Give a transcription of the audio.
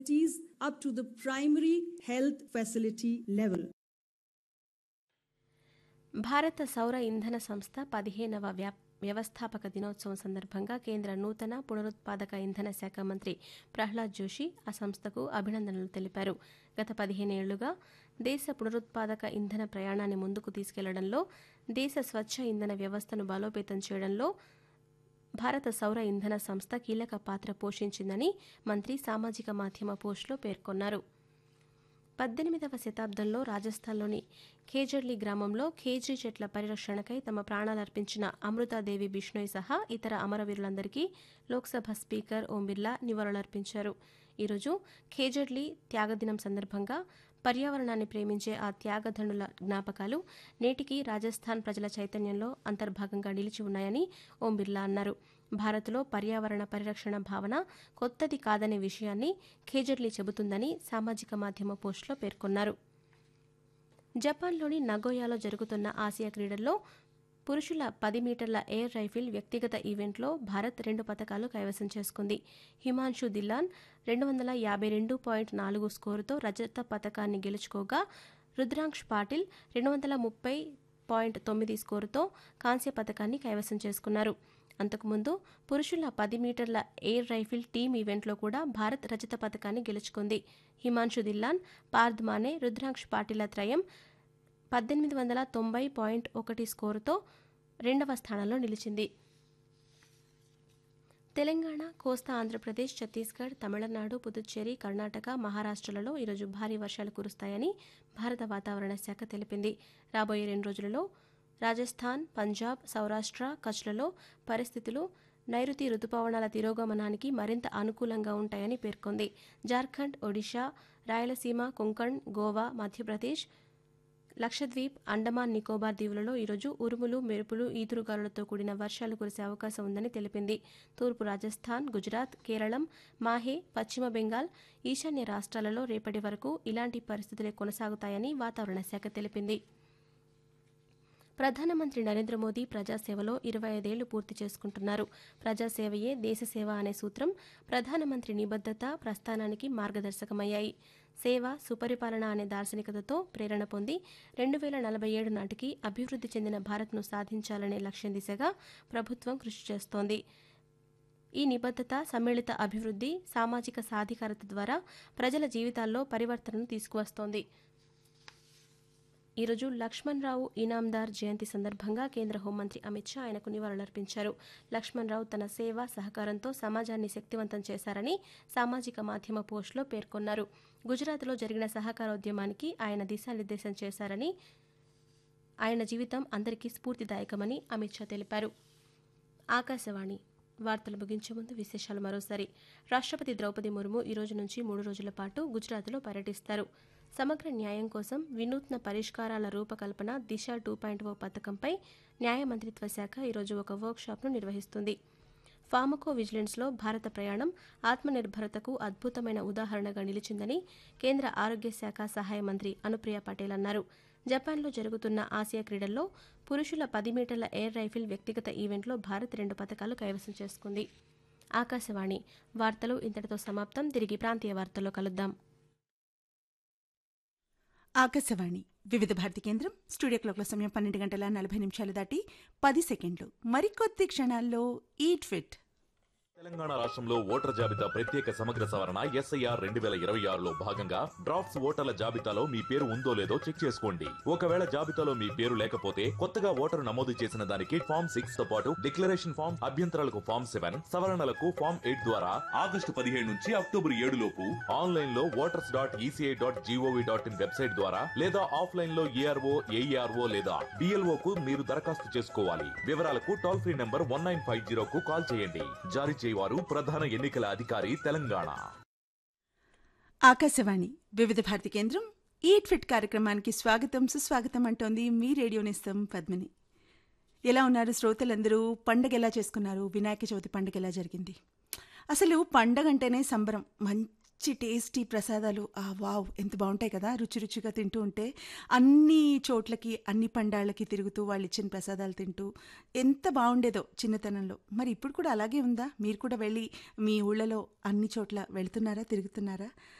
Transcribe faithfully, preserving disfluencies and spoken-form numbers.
up to the primary health facility level. భారత సౌర ఇంధన సంస్థ పదిహేనవ వ్యా వ్యవస్థాపక దినోత్సవం సందర్భంగా కేంద్ర నూతన పునరుత్పాదక ఇంధన శాఖ మంత్రి ప్రహ్లాద్ జోషి ఆ సంస్థకు అభినందనలు తెలిపారు. గత పదిహేనేళ్లుగా దేశ పునరుత్పాదక ఇంధన ప్రయాణాన్ని ముందుకు తీసుకెళ్లడంలో, దేశ స్వచ్ఛ ఇంధన వ్యవస్థను బలోపేతం చేయడంలో భారత సౌర ఇంధన సంస్థ కీలక పాత్ర పోషించిందని మంత్రి సామాజిక మాధ్యమ పోస్టులో పేర్కొన్నారు. పద్దెనిమిదవ శతాబ్దంలో రాజస్థాన్లోని ఖేజర్లీ గ్రామంలో ఖేజ్రీ చెట్ల పరిరక్షణకై తమ ప్రాణాలర్పించిన అమృతాదేవి బిష్ణోయ్ సహా ఇతర అమరవీరులందరికీ లోక్సభ స్పీకర్ ఓం బిర్లా నివాళులర్పించారు. ఈరోజు ఖేజర్లీ త్యాగదినం సందర్భంగా పర్యావరణాన్ని ప్రేమించే ఆ త్యాగధనుల జ్ఞాపకాలు నేటికి రాజస్థాన్ ప్రజల చైతన్యంలో అంతర్భాగంగా నిలిచి ఉన్నాయని ఓం బిర్లా అన్నారు. భారత్లో పర్యావరణ పరిరక్షణ భావన కొత్తది కాదనే విషయాన్ని ఖేజర్లీ చెబుతుందని సామాజిక మాధ్యమ పోస్టులో పేర్కొన్నారు. జపాన్లోని నగోయాలో జరుగుతున్న ఆసియా క్రీడల్లో పురుషుల పది మీటర్ల ఎయిర్ రైఫిల్ వ్యక్తిగత ఈవెంట్లో భారత్ రెండు పతకాలు కైవసం చేసుకుంది. హిమాన్షు దిల్లాన్ రెండు వందల యాభై రెండు పాయింట్ నాలుగు స్కోరుతో రజత పతకాన్ని గెలుచుకోగా, రుద్రాంక్ష్ పాటిల్ రెండు వందల ముప్పై పాయింట్ తొమ్మిది స్కోరుతో కాంస్య పతకాన్ని కైవసం చేసుకున్నారు. అంతకుముందు పురుషుల పది మీటర్ల ఎయిర్ రైఫిల్ టీమ్ ఈవెంట్లో కూడా భారత్ రజత పతకాన్ని గెలుచుకుంది. హిమాన్షు దిల్లాన్, పార్థ్ మానే, రుద్రాంక్ష్ పాటిల త్రయం పద్దెనిమిది వందల తొంభై పాయింట్ ఒకటి స్కోరుతో రెండవ స్థానంలో నిలిచింది. తెలంగాణ, కోస్తా ఆంధ్రప్రదేశ్, ఛత్తీస్గఢ్, తమిళనాడు, పుదుచ్చేరి, కర్ణాటక, మహారాష్ట్రలలో ఈరోజు భారీ వర్షాలు కురుస్తాయని భారత వాతావరణ శాఖ తెలిపింది. రాబోయే రెండు రోజులలో రాజస్థాన్, పంజాబ్, సౌరాష్ట్ర, కచ్లలో పరిస్థితులు నైరుతి రుతుపవనాల తిరోగమనానికి మరింత అనుకూలంగా ఉంటాయని పేర్కొంది. జార్ఖండ్, ఒడిషా, రాయలసీమ, కొంకణ్, గోవా, మధ్యప్రదేశ్, లక్షద్వీప్, అండమాన్ నికోబార్ దీవులలో ఈరోజు ఉరుములు, మెరుపులు, ఈదురుగాలులతో కూడిన వర్షాలు కురిసే అవకాశం ఉందని తెలిపింది. తూర్పు రాజస్థాన్, గుజరాత్, కేరళం, మాహే, పశ్చిమ బెంగాల్, ఈశాన్య రాష్ట్రాలలో రేపటి వరకు ఇలాంటి పరిస్థితులే కొనసాగుతాయని వాతావరణ శాఖ తెలిపింది. ప్రధానమంత్రి నరేంద్ర మోదీ ప్రజాసేవలో ఇరవై ఐదేళ్లు పూర్తి చేసుకుంటున్నారు. ప్రజాసేవయే దేశసేవ అనే సూత్రం ప్రధానమంత్రి నిబద్ధత, ప్రస్థానానికి మార్గదర్శకమయ్యాయి. సేవ, సుపరిపాలన అనే దార్శనికతతో ప్రేరణ పొంది రెండు వేల నలభై ఏడు నాటికి అభివృద్ధి చెందిన భారత్ను సాధించాలనే లక్ష్యం దిశగా ప్రభుత్వం కృషి చేస్తోంది. ఈ నిబద్ధత, సమ్మిళిత అభివృద్ధి, సామాజిక సాధికారత ద్వారా ప్రజల జీవితాల్లో పరివర్తనను తీసుకువస్తోంది. ఈరోజు లక్ష్మణ్ రావు ఇనాందార్ జయంతి సందర్భంగా కేంద్ర హోంమంత్రి అమిత్ షా ఆయనకు నివాళులర్పించారు. లక్ష్మణ్ రావు తన సేవ, సహకారంతో సమాజాన్ని శక్తివంతం చేశారని సామాజిక మాధ్యమ పోస్టులో పేర్కొన్నారు. గుజరాత్లో జరిగిన సహకారోద్యమానికి ఆయన దిశానిర్దేశం చేశారని, ఆయన జీవితం అందరికీ స్ఫూర్తిదాయకమని అమిత్ షా తెలిపారు. ఆకాశవాణి వార్తలు ముగించే ముందు విశేషాలు మరోసారి. రాష్ట్రపతి ద్రౌపది ముర్ము ఈ రోజు నుంచి మూడు రోజుల పాటు గుజరాత్లో పర్యటిస్తారు. సమగ్ర న్యాయం కోసం వినూత్న పరిష్కారాల రూపకల్పన దిశ టూ పాయింట్ ఓ పథకంపై న్యాయ మంత్రిత్వ శాఖ ఈరోజు ఒక వర్క్షాప్ను నిర్వహిస్తుంది. ఫార్మకో విజిలెన్స్లో భారత ప్రయాణం ఆత్మనిర్భరతకు అద్భుతమైన ఉదాహరణగా నిలిచిందని కేంద్ర ఆరోగ్య శాఖ సహాయ మంత్రి అనుప్రియ పటేల్ అన్నారు. జపాన్లో జరుగుతున్న ఆసియా క్రీడల్లో పురుషుల పది మీటర్ల ఎయిర్ రైఫిల్ వ్యక్తిగత ఈవెంట్లో భారత్ రెండు పతకాలు కైవసం చేసుకుంది. ఆకాశవాణి వార్తలు ఇంతటితో సమాప్తం. తిరిగి ప్రాంతీయ వార్తల్లో కలుద్దాం. ఆకాశవాణి వివిధ భారతి కేంద్రం. స్టూడియో క్లాక్ల సమయం పన్నెండు గంటల నలభై నిమిషాలు దాటి పది సెకండ్లు. మరికొద్ది క్షణాల్లో ఈట్ ఫిట్. తెలంగాణ రాష్ట్రంలో ఓటర్ జాబితా ప్రత్యేక సమగ్ర సవరణ ఎస్ఐఆర్ రెండు వేల ఇరవై ఆరులో భాగంగా డ్రాఫ్ట్స్ ఓటర్ల జాబితాలో మీ పేరు ఉందో లేదో చెక్ చేసుకోండి. ఒకవేళ జాబితాలో మీ పేరు లేకపోతే కొత్తగా ఓటరు నమోదు చేసిన దానికి ఫామ్ సిక్స్ తో పాటు డిక్లరేషన్ ఫామ్, అభ్యంతరాలకు ఫామ్ సెవెన్, సవరణలకు ఫామ్ ఎయిట్ ద్వారా ఆగస్టు పదిహేడు నుంచి అక్టోబర్ ఏడు లోపు ఆన్లైన్ లో voters dot ECI dot GOV dot in website ద్వారా లేదా ఆఫ్లైన్ లో ఏఆర్ఓ, ఏఈఆర్ఓ లేదా డిఎల్ఓ కు మీరు దరఖాస్తు చేసుకోవాలి. వివరాలకు toll free number one nine five zero కు కాల్ చేయండి. జారీ వారు ప్రధాన ఎన్నికల అధికారి తెలంగాణ. ఆకాశవాణి వివిధ భారతి కేంద్రం ఈట్ ఫిట్ కార్యక్రమానికి స్వాగతం, సుస్వాగతం అంటోంది మీ రేడియో నేస్తం పద్మిని. ఎలా ఉన్నారు శ్రోతలందరూ? పండగ ఎలా చేసుకున్నారు? వినాయక చవితి పండుగ ఎలా జరిగింది? అసలు పండగ అంటేనే సంబరం. మంచి మంచి టేస్టీ ప్రసాదాలు ఆ వావ్ ఎంత బాగుంటాయి కదా, రుచి రుచిగా తింటూ ఉంటే. అన్ని చోట్లకి అన్ని పండాళ్ళకి తిరుగుతూ వాళ్ళు ఇచ్చిన ప్రసాదాలు తింటూ ఎంత బాగుండేదో చిన్నతనంలో. మరి ఇప్పుడు కూడా అలాగే ఉందా? మీరు కూడా వెళ్ళి మీ ఊళ్ళలో అన్ని చోట్ల వెళ్తున్నారా, తిరుగుతున్నారా?